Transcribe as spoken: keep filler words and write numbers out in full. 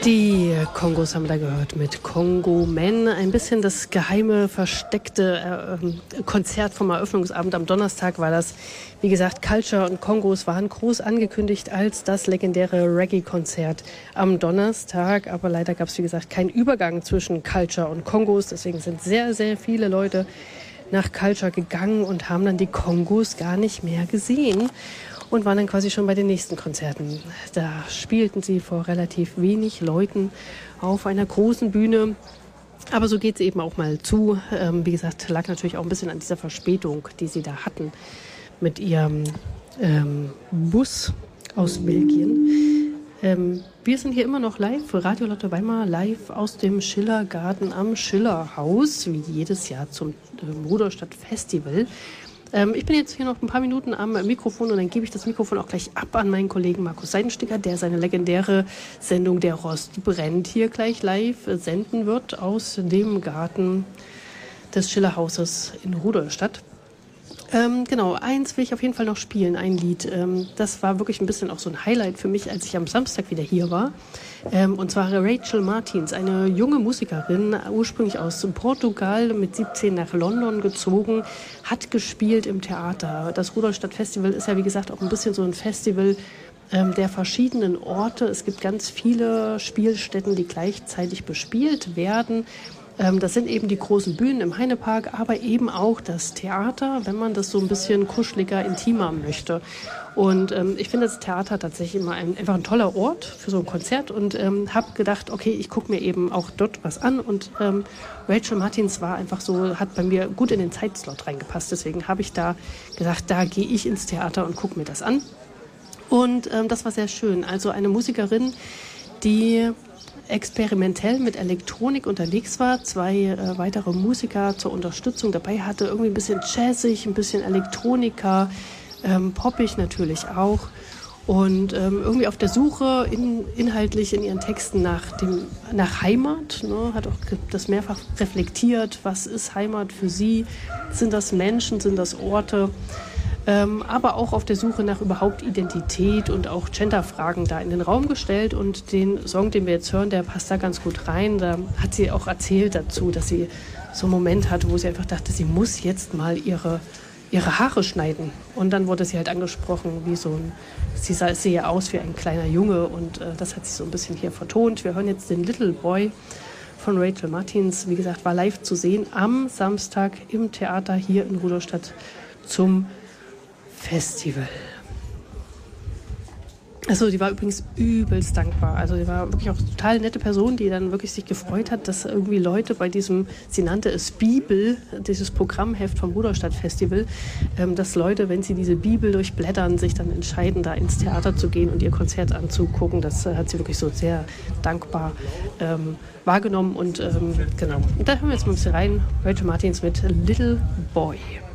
Die Kongos haben wir da gehört mit Kongo Men. Ein bisschen das geheime, versteckte äh, Konzert vom Eröffnungsabend am Donnerstag war das. Wie gesagt, Culture und Kongos waren groß angekündigt als das legendäre Reggae-Konzert am Donnerstag. Aber leider gab es, wie gesagt, keinen Übergang zwischen Culture und Kongos. Deswegen sind sehr, sehr viele Leute nach Culture gegangen und haben dann die Kongos gar nicht mehr gesehen. Und waren dann quasi schon bei den nächsten Konzerten. Da spielten sie vor relativ wenig Leuten auf einer großen Bühne. Aber so geht es eben auch mal zu. Ähm, wie gesagt, lag natürlich auch ein bisschen an dieser Verspätung, die sie da hatten mit ihrem ähm, Bus aus Belgien. Ähm, wir sind hier immer noch live, Radio Lotte Weimar, live aus dem Schillergarten am Schillerhaus, wie jedes Jahr zum äh, Rudolstadt Festival. Ähm, ich bin jetzt hier noch ein paar Minuten am Mikrofon und dann gebe ich das Mikrofon auch gleich ab an meinen Kollegen Markus Seidensticker, der seine legendäre Sendung Der Rost brennt hier gleich live senden wird aus dem Garten des Schillerhauses in Rudolstadt. Ähm, genau, eins will ich auf jeden Fall noch spielen, ein Lied. Ähm, das war wirklich ein bisschen auch so ein Highlight für mich, als ich am Samstag wieder hier war. Ähm, und zwar Rachel Martins, eine junge Musikerin, ursprünglich aus Portugal, mit siebzehn nach London gezogen, hat gespielt im Theater. Das Rudolstadt Festival ist ja, wie gesagt, auch ein bisschen so ein Festival ähm, der verschiedenen Orte. Es gibt ganz viele Spielstätten, die gleichzeitig bespielt werden. Das sind eben die großen Bühnen im Heinepark, aber eben auch das Theater, wenn man das so ein bisschen kuscheliger, intimer möchte. Und ähm, ich finde das Theater tatsächlich immer ein, einfach ein toller Ort für so ein Konzert und ähm, habe gedacht, okay, ich gucke mir eben auch dort was an. Und ähm, Rachel Martins war einfach so, hat bei mir gut in den Zeitslot reingepasst. Deswegen habe ich da gesagt, da gehe ich ins Theater und gucke mir das an. Und ähm, das war sehr schön. Also eine Musikerin, die experimentell mit Elektronik unterwegs war, zwei äh, weitere Musiker zur Unterstützung dabei hatte, irgendwie ein bisschen jazzig, ein bisschen Elektronika, ähm, poppig natürlich auch und ähm, irgendwie auf der Suche in, inhaltlich in ihren Texten nach, dem, nach Heimat, ne, hat auch das mehrfach reflektiert, was ist Heimat für sie, sind das Menschen, sind das Orte, Ähm, aber auch auf der Suche nach überhaupt Identität und auch Genderfragen da in den Raum gestellt. Und den Song, den wir jetzt hören, der passt da ganz gut rein. Da hat sie auch erzählt dazu, dass sie so einen Moment hatte, wo sie einfach dachte, sie muss jetzt mal ihre, ihre Haare schneiden. Und dann wurde sie halt angesprochen, wie so ein, sie sah, sehe aus wie ein kleiner Junge. Und äh, das hat sie so ein bisschen hier vertont. Wir hören jetzt den Little Boy von Rachel Martins. Wie gesagt, war live zu sehen am Samstag im Theater hier in Rudolstadt zum Festival. Also die war übrigens übelst dankbar. Also die war wirklich auch eine total nette Person, die dann wirklich sich gefreut hat, dass irgendwie Leute bei diesem, sie nannte es Bibel, dieses Programmheft vom Rudolstadt Festival, ähm, dass Leute, wenn sie diese Bibel durchblättern, sich dann entscheiden, da ins Theater zu gehen und ihr Konzert anzugucken. Das äh, hat sie wirklich so sehr dankbar ähm, wahrgenommen. Und ähm, genau. Und da hören wir jetzt mal ein bisschen rein. Rachel Martins mit Little Boy.